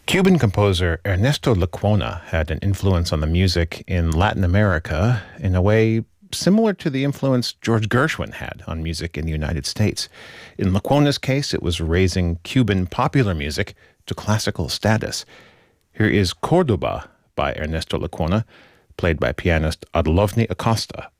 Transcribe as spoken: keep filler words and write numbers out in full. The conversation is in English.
Cuban composer Ernesto Lecuona had an influence on the music in Latin America in a way similar to the influence George Gershwin had on music in the United States. In Lecuona's case, it was raising Cuban popular music to classical status. Here is Cordoba by Ernesto Lecuona, played by pianist Adelovny Acosta.